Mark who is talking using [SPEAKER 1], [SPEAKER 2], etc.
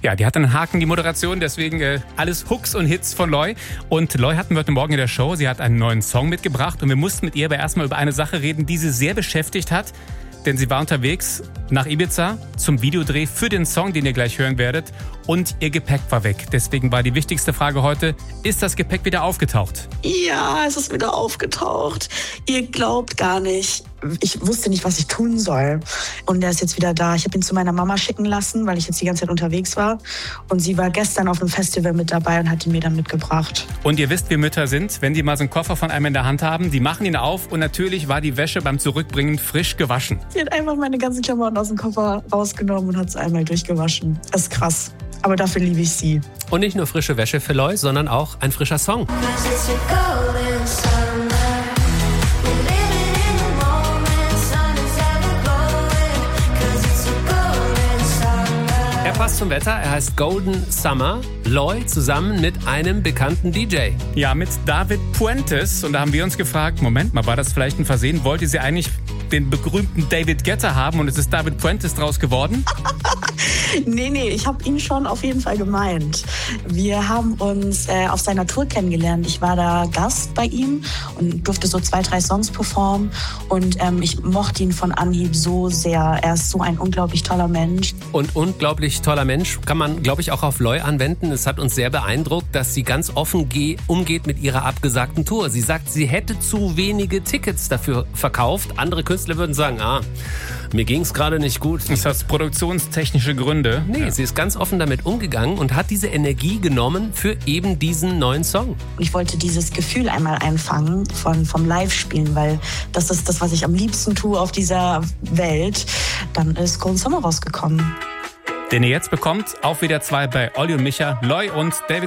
[SPEAKER 1] Ja, die hat einen Haken, die Moderation, deswegen alles Hooks und Hits von Loi. Und Loi hatten wir heute Morgen in der Show. Sie hat einen neuen Song mitgebracht und wir mussten mit ihr aber erstmal über eine Sache reden, die sie sehr beschäftigt hat. Denn sie war unterwegs nach Ibiza zum Videodreh für den Song, den ihr gleich hören werdet. Und ihr Gepäck war weg. Deswegen war die wichtigste Frage heute, ist das Gepäck wieder aufgetaucht?
[SPEAKER 2] Ja, es ist wieder aufgetaucht. Ihr glaubt gar nicht. Ich wusste nicht, was ich tun soll. Und er ist jetzt wieder da. Ich habe ihn zu meiner Mama schicken lassen, weil ich jetzt die ganze Zeit unterwegs war. Und sie war gestern auf einem Festival mit dabei und hat ihn mir dann mitgebracht.
[SPEAKER 1] Und ihr wisst, wie Mütter sind, wenn die mal so einen Koffer von einem in der Hand haben, die machen ihn auf und natürlich war die Wäsche beim Zurückbringen frisch gewaschen.
[SPEAKER 2] Sie hat einfach meine ganzen Klamotten aus dem Koffer rausgenommen und hat es einmal durchgewaschen. Das ist krass. Aber dafür liebe ich sie.
[SPEAKER 3] Und nicht nur frische Wäsche für Loi, sondern auch ein frischer Song. Er passt zum Wetter, er heißt Golden Summer. Loi zusammen mit einem bekannten DJ.
[SPEAKER 1] Ja, mit David Puentes. Und da haben wir uns gefragt, Moment mal, war das vielleicht ein Versehen? Wollte sie eigentlich den berühmten David Guetta haben und es ist David Puentes draus geworden?
[SPEAKER 2] Nee, ich habe ihn schon auf jeden Fall gemeint. Wir haben uns auf seiner Tour kennengelernt. Ich war da Gast bei ihm und durfte so 2, 3 Songs performen. Und ich mochte ihn von Anhieb so sehr. Er ist so ein unglaublich toller Mensch.
[SPEAKER 3] Und unglaublich toller Mensch kann man, glaube ich, auch auf Loi anwenden. Es hat uns sehr beeindruckt, dass sie ganz offen umgeht mit ihrer abgesagten Tour. Sie sagt, sie hätte zu wenige Tickets dafür verkauft. Andere Künstler würden sagen, mir ging's gerade nicht gut.
[SPEAKER 1] Das hat produktionstechnische Gründe.
[SPEAKER 3] Nee, ja. Sie ist ganz offen damit umgegangen und hat diese Energie genommen für eben diesen neuen Song.
[SPEAKER 2] Ich wollte dieses Gefühl einmal einfangen vom Live-Spielen, weil das ist das, was ich am liebsten tue auf dieser Welt. Dann ist Golden Summer rausgekommen.
[SPEAKER 1] Den ihr jetzt bekommt, auf WDR 2 bei Olli und Micha, Loi und David